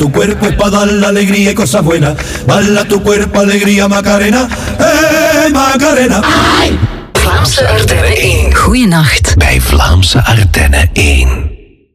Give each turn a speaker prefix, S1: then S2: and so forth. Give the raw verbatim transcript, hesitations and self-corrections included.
S1: tu cuerpo es para dar la alegría y cosas buenas. Baila tu cuerpo, alegría, Macarena. Hey, Macarena.
S2: Vlaamse Ardennen één.
S3: Goeienacht.
S2: Bij Vlaamse Ardennen één.